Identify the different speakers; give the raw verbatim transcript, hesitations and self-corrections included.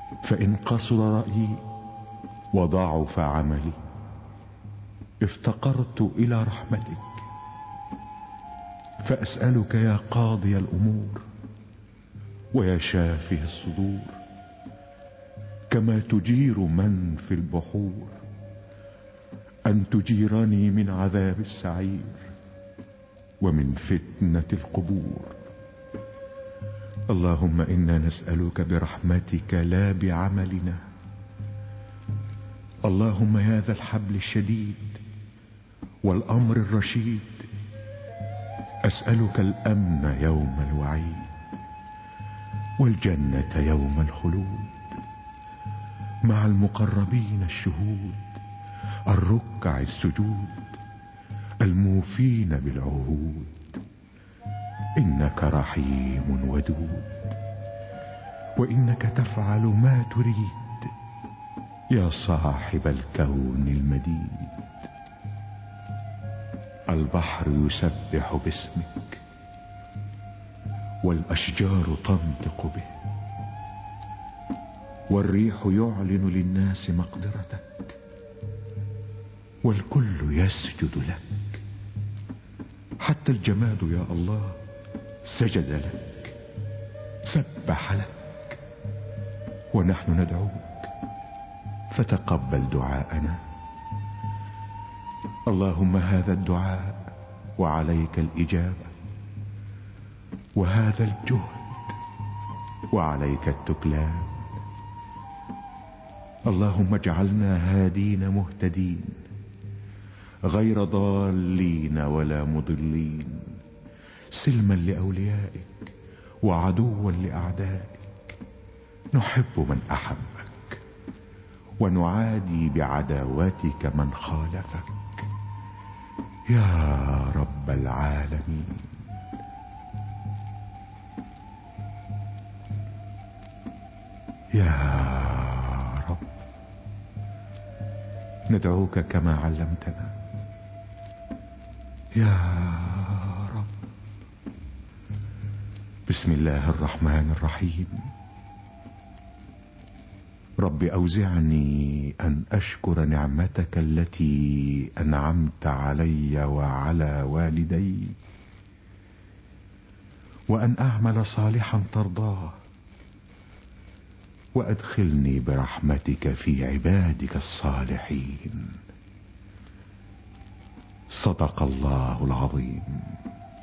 Speaker 1: فإن قصر رأيي وضعف عملي افتقرت إلى رحمتك، فأسألك يا قاضي الأمور ويا شافي الصدور، كما تجير من في البحور، أن تجيرني من عذاب السعير ومن فتنة القبور. اللهم إنا نسألك برحمتك لا بعملنا. اللهم يا ذا الحبل الشديد والأمر الرشيد، أسألك الأمن يوم الوعيد والجنة يوم الخلود مع المقربين الشهود الركع السجود الموفين بالعهود، إنك رحيم ودود، وإنك تفعل ما تريد يا صاحب الكون المديد. البحر يسبح باسمك والأشجار تنطق به، والريح يعلن للناس مقدرتك، والكل يسجد لك، حتى الجماد يا الله سجد لك سبح لك، ونحن ندعوك فتقبل دعاءنا. اللهم هذا الدعاء وعليك الإجابة، وهذا الجهد وعليك التكلان. اللهم اجعلنا هادين مهتدين غير ضالين ولا مضلين، سلما لأوليائك وعدوا لأعدائك، نحب من أحبك ونعادي بعداوتك من خالفك يا رب العالمين. يا رب ندعوك كما علمتنا يا رب. بسم الله الرحمن الرحيم. رب أوزعني أن أشكر نعمتك التي أنعمت علي وعلى والدي، وأن أعمل صالحا ترضاه، وأدخلني برحمتك في عبادك الصالحين. صدق الله العظيم.